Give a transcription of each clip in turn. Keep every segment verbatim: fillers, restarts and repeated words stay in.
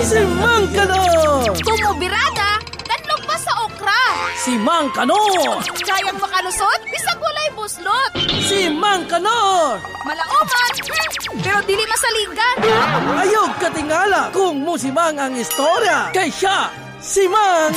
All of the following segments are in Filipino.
Si Mang Kanor! Tumubirada, kanlog pa sa okra. Si Mang Kanor! Kayang makalusot, bisag walay buslot. Si Mang Kanor! Malauman, hmm, pero dili masaligan. Ayog katingala kung musimang ang istorya. Kay siya, si Mang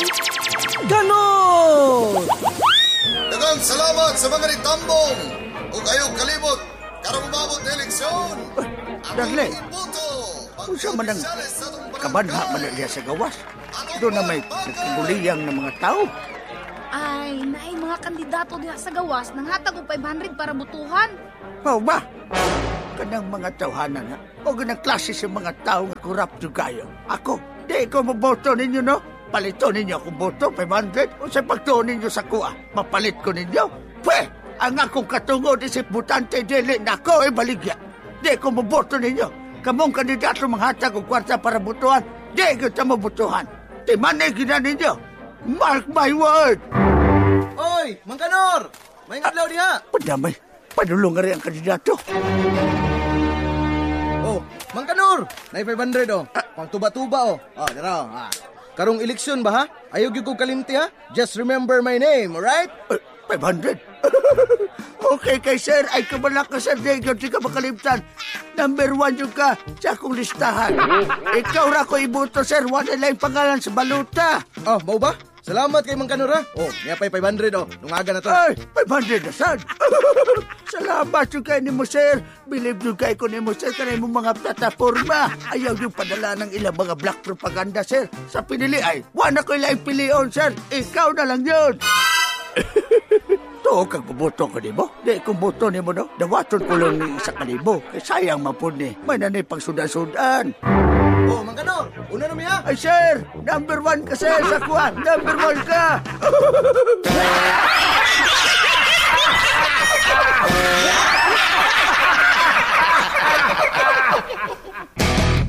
Kanor! Dagang salamat sa mga nitambong. Huwag kayong kalimot. Karong umabot na eleksyon. Dagle, kung siya man ang kabanha man niya sa gawas, doon na may nagkaguliyang ng mga tao. Ay, naay mga kandidato diha sa gawas nang hatag og five hundred para butuhan. Pao ba? Kanang mga tawhanan ha? O ganang klase sa mga tao nga korap kayo. Ako, di ko maboto ninyo, no? Palito ninyo akong boto, five hundred. O sa pagtuon ninyo sa kuha, mapalit ko ninyo. Pweh, ang akong katungod isip butante dili na ako ay baligya. Di ko maboto ninyo. Kamong kandidato manghatag og kwarta para butuhan, di kita mabutuhan. Di manay gina ninyo. Mark my word! Oy, Mang Kanor! May ngadlaw diha! Padamay, padulong nga rin ang kandidato. Oh, Mang Kanor! Nay five hundred oh. Pang tuba-tuba oh. Oh, dara ah. Karong eleksyon ba ha? Ayaw gyud ko kalimti ha? Just remember my name, alright? Uh, five hundred? Okay kay sir, ay kabala ka sa Dagon, di ka makalimtan. Number one yung ka sa akong listahan. Ikaw ra ko iboto sir, wala lang pangalan sa baluta. Oh, mau ba? Salamat kay Mang Kanor ha? Oh, niya pa'y five hundred oh. Nungaga na to. Ay, five hundred na sad. Salamat yung kay ni mo sir. Believe yung kay ko ni mo sir kanay mo mga plataforma. Ayaw yung padala ng ilang mga black propaganda sir. Sa pinili ay, wala ko ilang pilion sir. Ikaw na lang yun. To, kag buboto ko ni mo? Di kung boto ni mo, no? Dawaton ko lang ni isa kalibo. Kaya sayang mapun ni. May nanay pang sudan-sudan. Oh, Mang Kanor, una na miya. Ay, sir! Number one ka, sir, sa kuha. Number one ka!